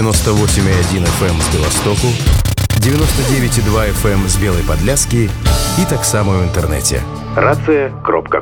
98,1 FM з Білостоку, 99,2 FM з Білої Подляски і так само в інтернеті. Racje.com